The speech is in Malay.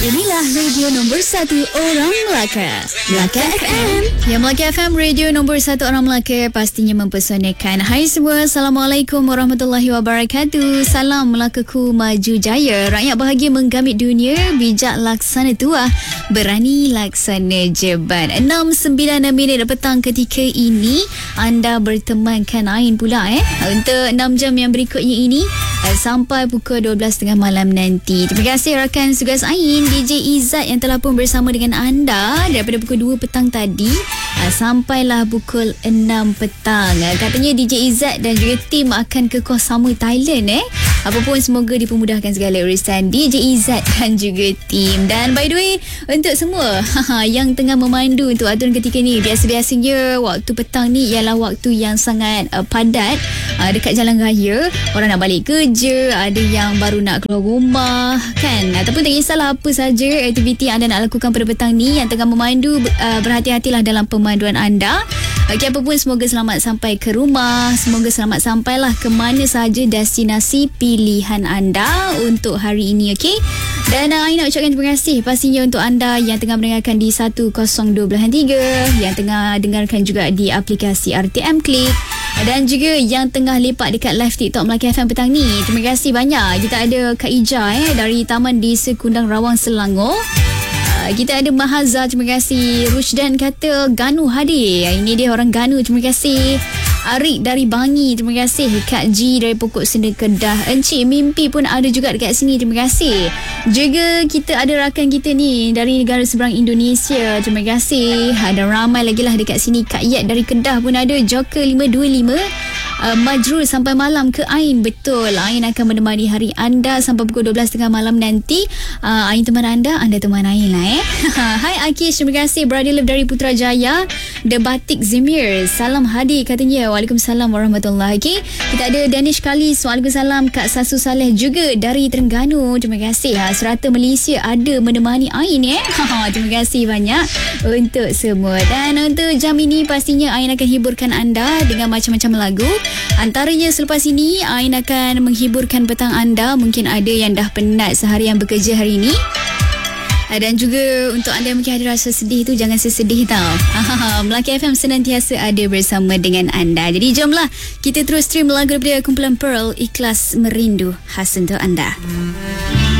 Inilah radio nombor 1 orang Melaka, Melaka FM. Ya, Melaka FM, radio nombor 1 orang Melaka, pastinya mempesonakan. Hai semua, Assalamualaikum warahmatullahi wabarakatuh. Salam Melakaku maju jaya. Rakyat bahagia menggamit dunia, bijak laksana tuah, berani laksana jeban. 6.9 minit petang ketika ini anda bertemankan Ain pula untuk 6 jam yang berikutnya ini sampai pukul 12.30 malam nanti. Terima kasih rakan tugas Ain DJ Izzat yang telah pun bersama dengan anda daripada pukul 2 petang tadi sampailah pukul 6 petang. Katanya DJ Izzat dan juga tim akan ke Koh Samui Thailand. Apapun semoga dipermudahkan segala urusan DJ Izzat dan juga tim. Dan by the way, untuk semua yang tengah memandu untuk aturan ketika ni, biasa-biasanya waktu petang ni ialah waktu yang sangat padat dekat jalan raya. Orang nak balik kerja, ada yang baru nak keluar rumah kan, ataupun tak kisahlah apa saja aktiviti yang anda nak lakukan pada petang ni. Yang tengah memandu, berhati-hatilah dalam pemanduan anda. Okey, apa pun semoga selamat sampai ke rumah. Semoga selamat sampailah ke mana sahaja destinasi pilihan anda untuk hari ini. Okey. Dan Ain nak ucapkan terima kasih pastinya untuk anda yang tengah mendengarkan di 102.3, yang tengah dengarkan juga di aplikasi RTM Klik, dan juga yang tengah lepak dekat live TikTok Melaka FM petang ni. Terima kasih banyak. Kita ada Kak Ija dari Taman Desa Kundang Rawang Selangor. Kita ada Mahaza, terima kasih. Rushdan kata Ganu hadir. Ini dia orang Ganu, terima kasih. Arik dari Bangi, terima kasih. Kak G dari Pokok Senda Kedah. Encik Mimpi pun ada juga dekat sini, terima kasih. Juga kita ada rakan kita ni dari negara seberang Indonesia, terima kasih. Ada ramai lagi lah dekat sini. Kak Yat dari Kedah pun ada. Joker 525. Majrul sampai malam ke Ain. Betul, Ain akan menemani hari anda sampai pukul 12.30 malam nanti. Ain teman anda teman Ain lah Hai Akish, terima kasih. Brother Love dari Putrajaya. The Batik Zemir, salam hadir katanya. Waalaikumsalam warahmatullahi. Okay, kita ada Danish Kalis, waalaikumsalam. Kak Sasu Saleh juga dari Terengganu, terima kasih. Serata Malaysia ada menemani Ain terima kasih banyak untuk semua. Dan untuk jam ini pastinya Ain akan hiburkan anda dengan macam-macam lagu. Antaranya selepas ini Ain akan menghiburkan petang anda. Mungkin ada yang dah penat seharian bekerja hari ini. Dan juga untuk anda yang mungkin ada rasa sedih tu, jangan sesedih tau. Melaka FM senantiasa ada bersama dengan anda. Jadi jomlah kita terus stream lagu daripada kumpulan Pearl, Ikhlas Merindu, khas untuk anda.